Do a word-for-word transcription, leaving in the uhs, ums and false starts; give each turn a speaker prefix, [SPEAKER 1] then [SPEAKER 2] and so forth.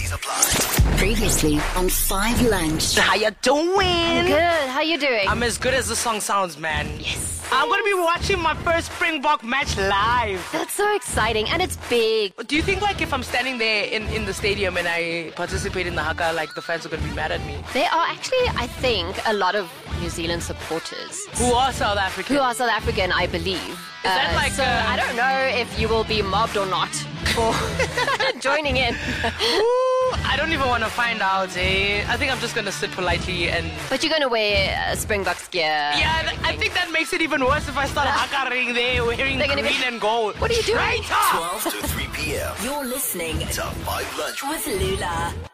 [SPEAKER 1] T's apply. Previously on Five Lunch.
[SPEAKER 2] How you doing?
[SPEAKER 3] Good. How you doing?
[SPEAKER 2] I'm as good as the song sounds, man.
[SPEAKER 3] Yes.
[SPEAKER 2] I'm going to be watching my first Springbok match live.
[SPEAKER 3] That's so exciting, and it's big.
[SPEAKER 2] Do you think, like, if I'm standing there in, in the stadium and I participate in the haka, like, the fans are going to be mad at me?
[SPEAKER 3] There are actually, I think, a lot of New Zealand supporters
[SPEAKER 2] Who are South African?
[SPEAKER 3] who are South African, I believe.
[SPEAKER 2] Is that like,
[SPEAKER 3] so
[SPEAKER 2] uh,
[SPEAKER 3] I don't know if you will be mobbed or not for joining in.
[SPEAKER 2] Ooh, I don't even want to find out, eh? I think I'm just going to sit politely and...
[SPEAKER 3] But you're going to wear uh, Springboks gear.
[SPEAKER 2] Yeah, th- I think that makes it even worse if I start haka-ring there wearing
[SPEAKER 3] They're
[SPEAKER 2] green
[SPEAKER 3] gonna be-
[SPEAKER 2] and gold.
[SPEAKER 3] What are you doing?
[SPEAKER 2] Traitor!
[SPEAKER 1] twelve to three p.m. You're listening to Five Lunch with Lula.